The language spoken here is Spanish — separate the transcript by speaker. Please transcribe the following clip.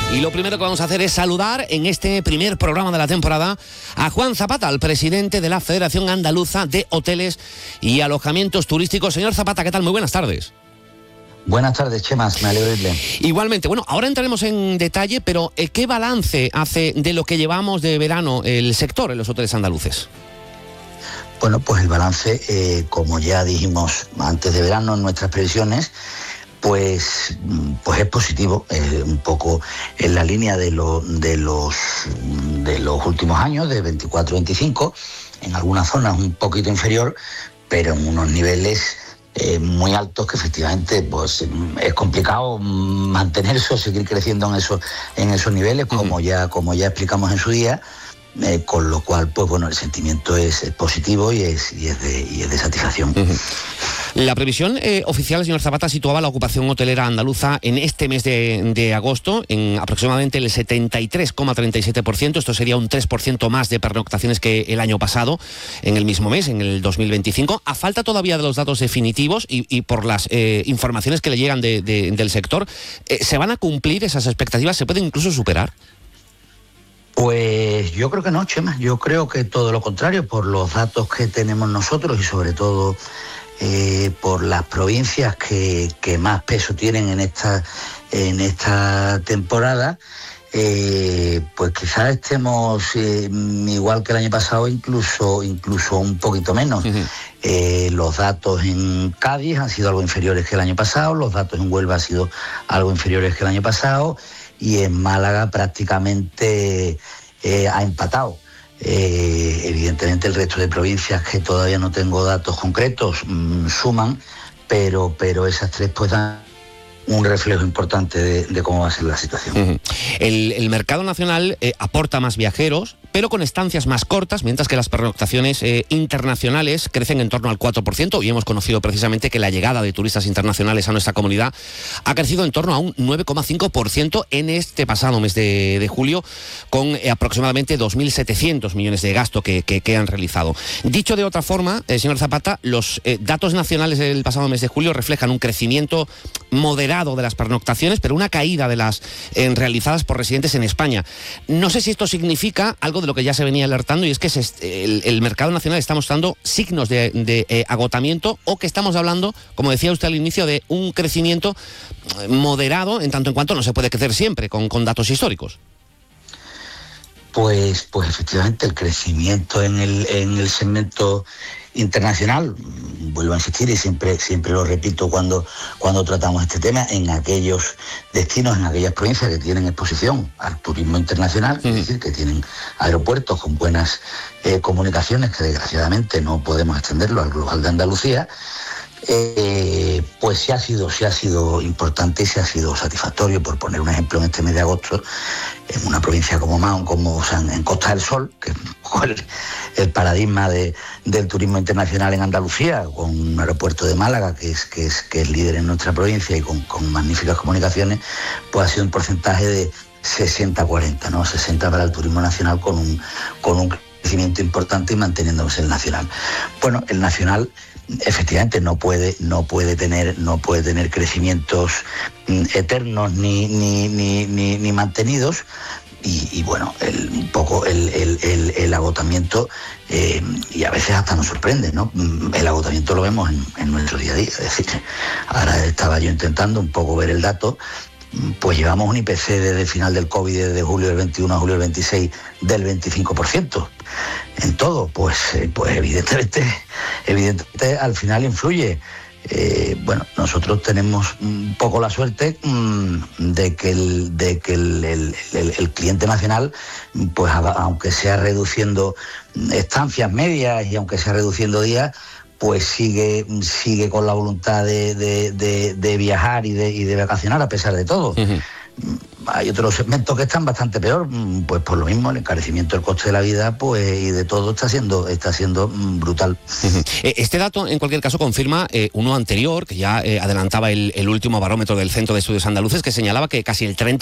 Speaker 1: Y lo primero que vamos a hacer es saludar en este primer programa de la temporada a Juan Zapata, al presidente de la Federación Andaluza de Hoteles y Alojamientos Turísticos. Señor Zapata, ¿qué tal? Muy buenas tardes.
Speaker 2: Buenas tardes, Chemas, me alegro de irle.
Speaker 1: Igualmente, bueno, ahora entraremos en detalle, pero ¿qué balance hace de lo que llevamos de verano el sector en los hoteles andaluces?
Speaker 2: Bueno, pues el balance, como ya dijimos antes de verano en nuestras previsiones, pues es positivo, un poco en la línea de los últimos años, de 24-25, en algunas zonas un poquito inferior, pero en unos niveles muy altos que efectivamente pues es complicado mantenerse o seguir creciendo en esos niveles, como ya explicamos en su día. Con lo cual, pues bueno, el sentimiento es positivo y es de satisfacción.
Speaker 1: La previsión oficial, señor Zapata, situaba la ocupación hotelera andaluza en este mes de agosto en aproximadamente el 73,37%. Esto sería un 3% más de pernoctaciones que el año pasado, en el mismo mes, en el 2025. A falta todavía de los datos definitivos y por las informaciones que le llegan del sector, ¿se van a cumplir esas expectativas? ¿Se pueden incluso superar?
Speaker 2: Pues yo creo que no, Chema. Yo creo que todo lo contrario, por los datos que tenemos nosotros y sobre todo por las provincias que más peso tienen en esta temporada, pues quizás estemos igual que el año pasado, incluso un poquito menos. Los datos en Cádiz han sido algo inferiores que el año pasado, los datos en Huelva han sido algo inferiores que el año pasado, y en Málaga prácticamente ha empatado. Evidentemente el resto de provincias, que todavía no tengo datos concretos, suman, pero esas tres pues dan un reflejo importante de cómo va a ser la situación.
Speaker 1: El mercado nacional aporta más viajeros, pero con estancias más cortas, mientras que las pernoctaciones internacionales crecen en torno al 4%, y hemos conocido precisamente que la llegada de turistas internacionales a nuestra comunidad ha crecido en torno a un 9,5% en este pasado mes de julio, con aproximadamente 2.700 millones de gasto que han realizado. Dicho de otra forma, señor Zapata, los datos nacionales del pasado mes de julio reflejan un crecimiento moderado de las pernoctaciones, pero una caída de las realizadas por residentes en España. No sé si esto significa algo de lo que ya se venía alertando, y es que el mercado nacional está mostrando signos de agotamiento, o que estamos hablando, como decía usted al inicio, de un crecimiento moderado, en tanto en cuanto no se puede crecer siempre con datos históricos.
Speaker 2: Pues efectivamente el crecimiento en el segmento internacional, vuelvo a insistir y siempre lo repito cuando tratamos este tema, en aquellos destinos, en aquellas provincias que tienen exposición al turismo internacional, es decir, que tienen aeropuertos con buenas comunicaciones, que desgraciadamente no podemos extenderlo al global de Andalucía, pues sí ha sido importante y sí ha sido satisfactorio. Por poner un ejemplo, en este mes de agosto, en una provincia como Mahón, en Costa del Sol, que es el paradigma del turismo internacional en Andalucía, con un aeropuerto de Málaga que es líder en nuestra provincia y con magníficas comunicaciones, pues ha sido un porcentaje de 60-40, ¿no? 60 para el turismo nacional, con un crecimiento importante y manteniéndose el nacional. Bueno, el nacional efectivamente no puede tener crecimientos eternos ni mantenidos, y bueno, un poco el agotamiento, y a veces hasta nos sorprende, ¿no? El agotamiento lo vemos en nuestro día a día. Es decir, ahora estaba yo intentando un poco ver el dato. Pues llevamos un IPC desde el final del COVID, desde julio del 21 a julio del 26, del 25%. En todo, pues evidentemente al final influye. Bueno, nosotros tenemos un poco la suerte de que el cliente nacional, pues aunque sea reduciendo estancias medias y aunque sea reduciendo días, pues sigue con la voluntad de viajar y de vacacionar a pesar de todo. Hay otros segmentos que están bastante peor, pues por lo mismo, el encarecimiento del coste de la vida, pues, y de todo está siendo brutal.
Speaker 1: Este dato, en cualquier caso, confirma uno anterior, que ya adelantaba el último barómetro del Centro de Estudios Andaluces, que señalaba que casi el 30%